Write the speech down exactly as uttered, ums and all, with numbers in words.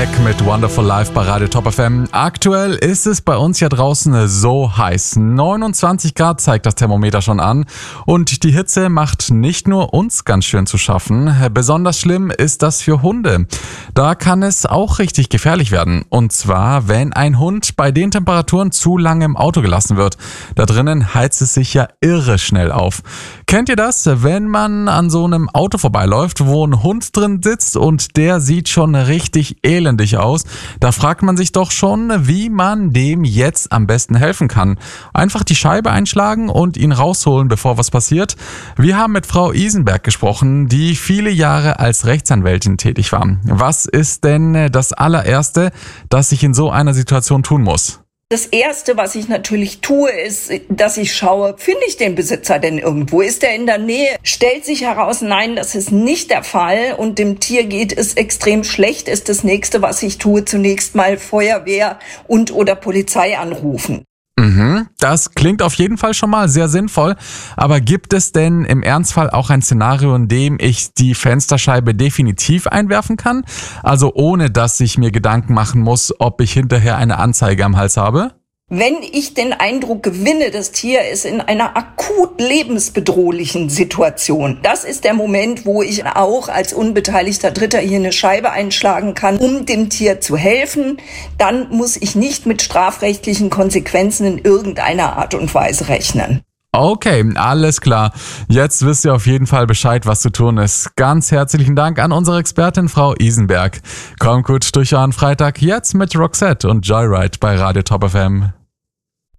Beck mit Wonderful Life bei Radio Top F M. Aktuell ist es bei uns ja draußen so heiß. neunundzwanzig Grad zeigt das Thermometer schon an. Und die Hitze macht nicht nur uns ganz schön zu schaffen. Besonders schlimm ist das für Hunde. Da kann es auch richtig gefährlich werden. Und zwar, wenn ein Hund bei den Temperaturen zu lange im Auto gelassen wird. Da drinnen heizt es sich ja irre schnell auf. Kennt ihr das, wenn man an so einem Auto vorbeiläuft, wo ein Hund drin sitzt und der sieht schon richtig elendig aus? Da fragt man sich doch schon, wie man dem jetzt am besten helfen kann. Einfach die Scheibe einschlagen und ihn rausholen, bevor was passiert. Wir haben mit Frau Isenberg gesprochen, die viele Jahre als Rechtsanwältin tätig war. Was ist denn das allererste, das ich in so einer Situation tun muss? Das Erste, was ich natürlich tue, ist, dass ich schaue, finde ich den Besitzer denn irgendwo? Ist er in der Nähe? Stellt sich heraus, nein, das ist nicht der Fall und dem Tier geht es extrem schlecht, ist das Nächste, was ich tue, zunächst mal Feuerwehr und oder Polizei anrufen. Mhm, das klingt auf jeden Fall schon mal sehr sinnvoll, aber gibt es denn im Ernstfall auch ein Szenario, in dem ich die Fensterscheibe definitiv einwerfen kann? Also ohne, dass ich mir Gedanken machen muss, ob ich hinterher eine Anzeige am Hals habe? Wenn ich den Eindruck gewinne, das Tier ist in einer akut lebensbedrohlichen Situation, das ist der Moment, wo ich auch als unbeteiligter Dritter hier eine Scheibe einschlagen kann, um dem Tier zu helfen. Dann muss ich nicht mit strafrechtlichen Konsequenzen in irgendeiner Art und Weise rechnen. Okay, alles klar. Jetzt wisst ihr auf jeden Fall Bescheid, was zu tun ist. Ganz herzlichen Dank an unsere Expertin Frau Isenberg. Kommt gut durch euren Freitag jetzt mit Roxette und Joyride bei Radio Top F M.